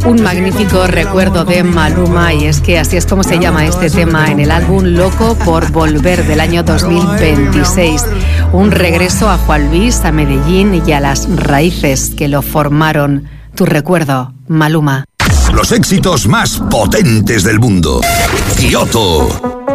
Un magnífico recuerdo de Maluma, y es que así es como se llama este tema en el álbum Loco por Volver del año 2026. Un regreso a Juan Luis, a Medellín y a las raíces que lo formaron. Tu recuerdo, Maluma. Los éxitos más potentes del mundo. Kyoto.